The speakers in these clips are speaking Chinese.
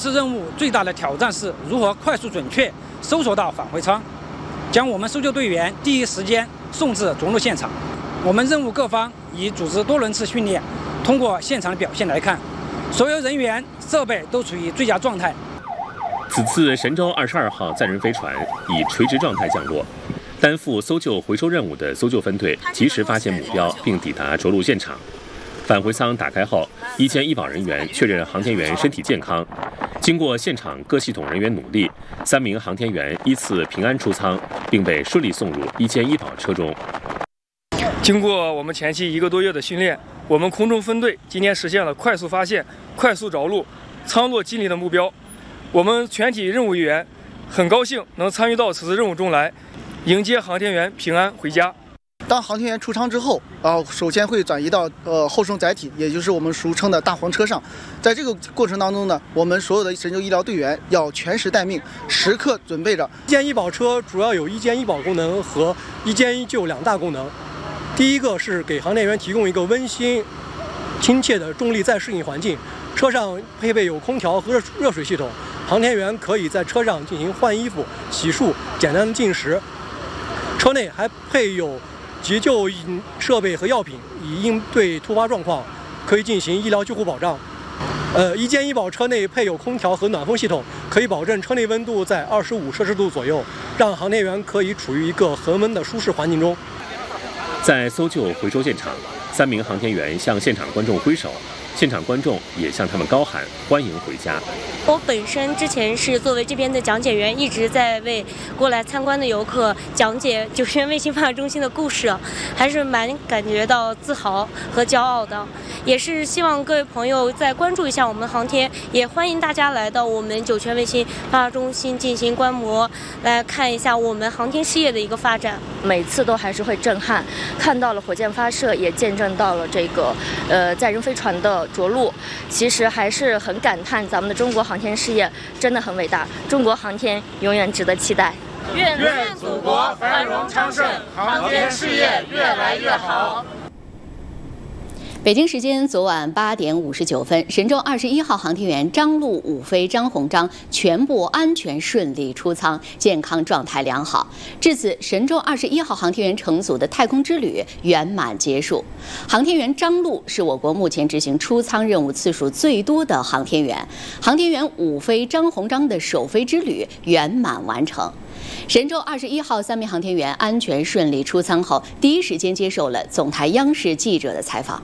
次任务最大的挑战是如何快速准确搜索到返回舱，将我们搜救队员第一时间送至着陆现场。我们任务各方已组织多轮次训练，通过现场的表现来看，所有人员设备都处于最佳状态。 此次神舟22号载人飞船以垂直状态降落，担负搜救回收任务的搜救分队及时发现目标并抵达着陆现场。返回舱打开后，一监医保人员确认航天员身体健康。经过现场各系统人员努力，3名航天员依次平安出舱，并被顺利送入一监医保车中。 经过我们前期1个多月的训练，我们空中分队今天实现了快速发现、快速着陆、舱落机离的目标。我们全体任务员很高兴能参与到此次任务中来，迎接航天员平安回家。 当航天员出舱之后，首先会转移到后生载体，也就是我们俗称的大黄车上。在这个过程当中呢，我们所有的神舟医疗队员要全时待命，时刻准备着。 一监医保车主要有一监医保功能和一监医救2大功能。第一个是给航天员提供一个温馨、亲切的重力再适应环境。车上配备有空调和热水系统，航天员可以在车上进行换衣服、洗漱、简单的进食。车内还配有急救设备和药品，以应对突发状况，可以进行医疗救护保障。一监医保车内配有空调和暖风系统，可以保证车内温度在25摄氏度左右，让航天员可以处于一个恒温的舒适环境中。 在搜救回收现场，3名航天员向现场观众挥手，现场观众也向他们高喊欢迎回家。 我本身之前是作为这边的讲解员，一直在为过来参观的游客讲解9泉卫星发射中心的故事，还是蛮感觉到自豪和骄傲的。也是希望各位朋友再关注一下我们航天，也欢迎大家来到我们9泉卫星发射中心进行观摩，来看一下我们航天事业的一个发展。 每次都还是会震撼，看到了火箭发射，也见证到了这个载人飞船的着陆。其实还是很感叹咱们的中国航天事业真的很伟大，中国航天永远值得期待。 愿祖国繁荣昌盛，航天事业越来越好。 北京时间昨晚8点59分，神舟21号航天员张陆、伍飞、张鸿章全部安全顺利出舱，健康状态良好。至此，神舟21号航天员乘组的太空之旅圆满结束。航天员张陆是我国目前执行出舱任务次数最多的航天员，航天员伍飞、张鸿章的首飞之旅圆满完成。神舟21号3名航天员安全顺利出舱后，第一时间接受了总台央视记者的采访。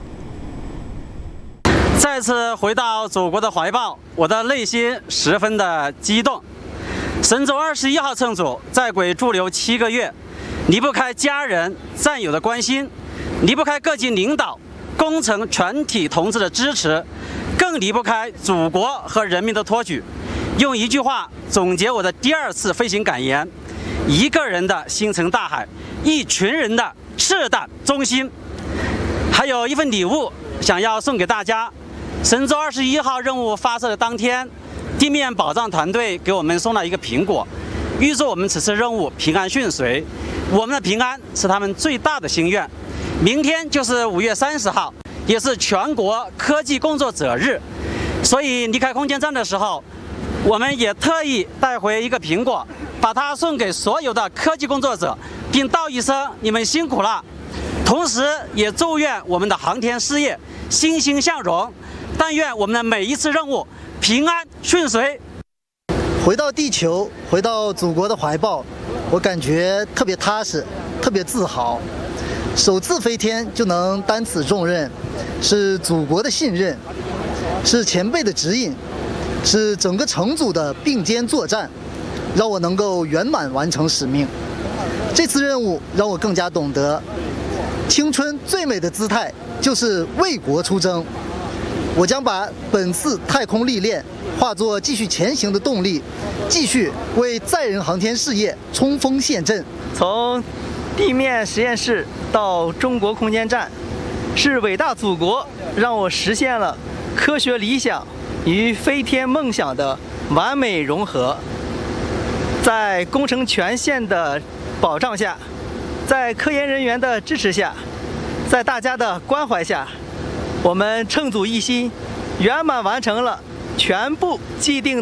再次回到祖国的怀抱，我的内心十分的激动。神舟21号乘组在轨驻留7个月，离不开家人战友的关心，离不开各级领导工程全体同志的支持，更离不开祖国和人民的托举。用一句话总结我的第2次飞行感言：一个人的星辰大海，一群人的赤胆忠心。还有一份礼物想要送给大家。神舟21号任务发射的当天，地面保障团队给我们送了一个苹果，预祝我们此次任务平安顺遂。我们的平安是他们最大的心愿。明天就是5月30号，也是全国科技工作者日，所以离开空间站的时候，我们也特意带回一个苹果，把它送给所有的科技工作者，并道一声你们辛苦了。同时也祝愿我们的航天事业欣欣向荣，但愿我们的每一次任务平安顺遂。 回到地球，回到祖国的怀抱，我感觉特别踏实，特别自豪。首次飞天就能担此重任，是祖国的信任，是前辈的指引，是整个乘组的并肩作战，让我能够圆满完成使命。这次任务让我更加懂得，青春最美的姿态就是为国出征。我将把本次太空历练化作继续前行的动力，继续为载人航天事业冲锋陷阵。 从地面实验室到中国空间站，是伟大祖国让我实现了科学理想与飞天梦想的完美融合。在工程权限的保障下，在科研人员的支持下，在大家的关怀下，我们乘组一心，圆满完成了全部既定